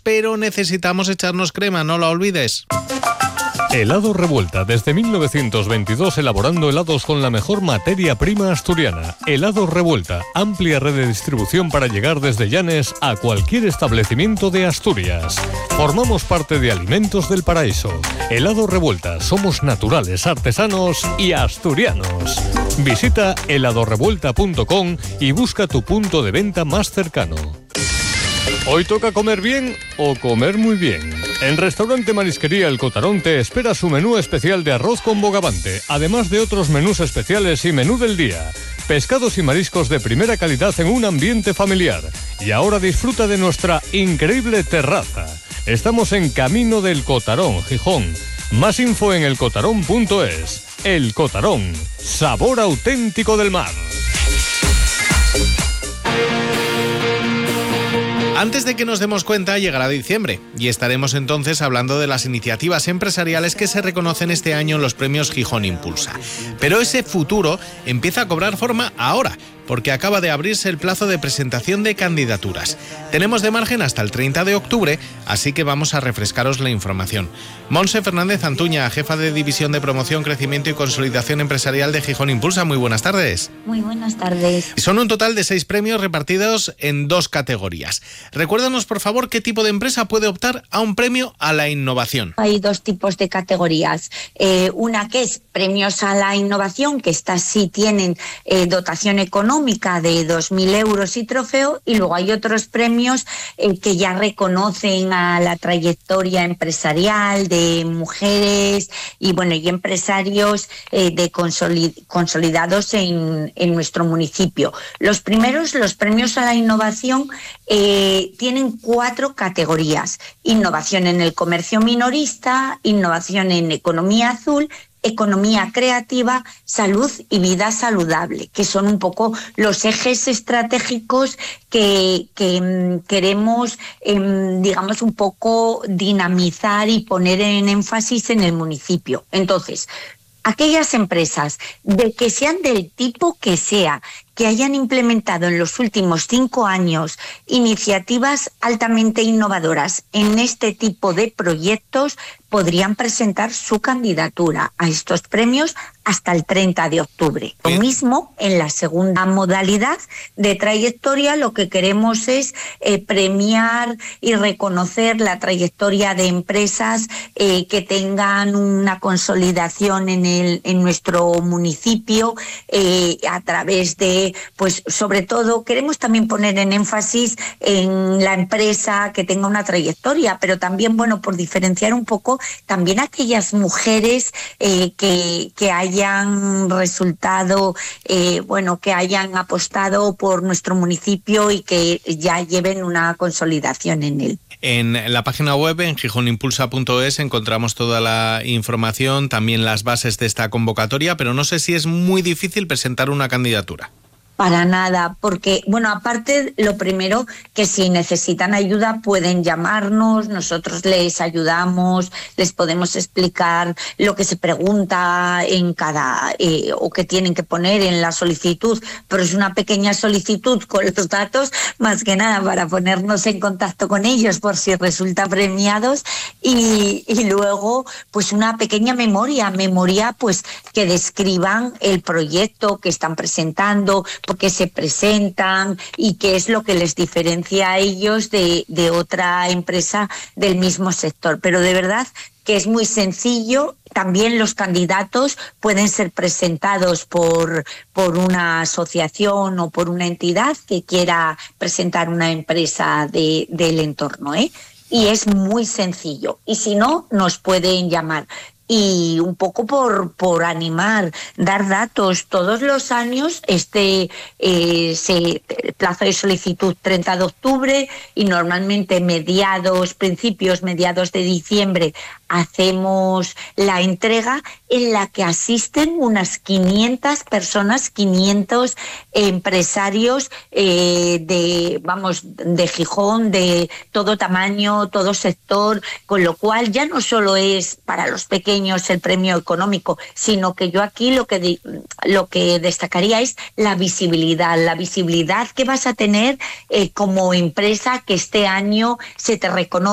pero necesitamos echarnos crema, no la olvides. Helado Revuelta, desde 1922 elaborando helados con la mejor materia prima asturiana. Helado Revuelta, amplia red de distribución para llegar desde Llanes a cualquier establecimiento de Asturias. Formamos parte de Alimentos del Paraíso. Helado Revuelta, somos naturales, artesanos y asturianos. Visita heladorevuelta.com y busca tu punto de venta más cercano. ¿Hoy toca comer bien o comer muy bien? En Restaurante Marisquería El Cotarón te espera su menú especial de arroz con bogavante, además de otros menús especiales y menú del día. Pescados y mariscos de primera calidad en un ambiente familiar. Y ahora disfruta de nuestra increíble terraza. Estamos en Camino del Cotarón, Gijón. Más info en elcotarón.es. El Cotarón, sabor auténtico del mar. Antes de que nos demos cuenta, llegará diciembre y estaremos entonces hablando de las iniciativas empresariales que se reconocen este año en los premios Gijón Impulsa. Pero ese futuro empieza a cobrar forma ahora, porque acaba de abrirse el plazo de presentación de candidaturas. Tenemos de margen hasta el 30 de octubre, así que vamos a refrescaros la información. Montse Fernández Antuña, jefa de División de Promoción, Crecimiento y Consolidación Empresarial de Gijón Impulsa. Muy buenas tardes. Muy buenas tardes. Son un total de 6 premios repartidos en 2 categorías. Recuérdanos, por favor, qué tipo de empresa puede optar a un premio a la innovación. Hay 2 tipos de categorías. Una que es premios a la innovación, que estas sí tienen dotación económica de 2.000 euros y trofeo, y luego hay otros premios que ya reconocen a la trayectoria empresarial de mujeres y empresarios consolidados en nuestro municipio. Los primeros, los premios a la innovación, tienen 4 categorías: innovación en el comercio minorista, innovación en economía azul, economía creativa, salud y vida saludable, que son un poco los ejes estratégicos que queremos, un poco dinamizar y poner en énfasis en el municipio. Entonces, aquellas empresas, de que sean del tipo que sea, que hayan implementado en los últimos 5 años iniciativas altamente innovadoras en este tipo de proyectos, podrían presentar su candidatura a estos premios hasta el 30 de octubre. Lo mismo en la segunda modalidad de trayectoria, lo que queremos es premiar y reconocer la trayectoria de empresas que tengan una consolidación en nuestro municipio a través de, sobre todo, queremos también poner en énfasis en la empresa que tenga una trayectoria, pero también, por diferenciar un poco, también aquellas mujeres que hayan resultado, que hayan apostado por nuestro municipio y que ya lleven una consolidación en él. En la página web, en gijonimpulsa.es, encontramos toda la información, también las bases de esta convocatoria, pero no sé si es muy difícil presentar una candidatura. Para nada, porque, aparte, lo primero, que si necesitan ayuda pueden llamarnos, nosotros les ayudamos, les podemos explicar lo que se pregunta en cada, o que tienen que poner en la solicitud, pero es una pequeña solicitud con los datos, más que nada para ponernos en contacto con ellos por si resultan premiados, y luego, una pequeña memoria, que describan el proyecto que están presentando, por qué se presentan y qué es lo que les diferencia a ellos de otra empresa del mismo sector. Pero de verdad que es muy sencillo. También los candidatos pueden ser presentados por una asociación o por una entidad que quiera presentar una empresa del entorno, y es muy sencillo. Y si no, nos pueden llamar. Y un poco por animar, dar datos. Todos los años plazo de solicitud 30 de octubre y normalmente mediados de diciembre hacemos la entrega, en la que asisten unas 500 personas, 500 empresarios de Gijón, de todo tamaño, todo sector, con lo cual ya no solo es para los pequeños el premio económico, sino que yo aquí lo que destacaría es la visibilidad que vas a tener como empresa, que este año se te reconoce